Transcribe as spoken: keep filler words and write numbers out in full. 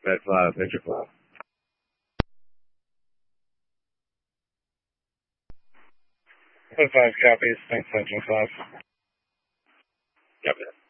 Med five, Major five. Med five copies. Thanks, Engine five. Copy that.